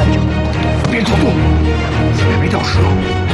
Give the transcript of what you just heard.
边走动，还没到时候。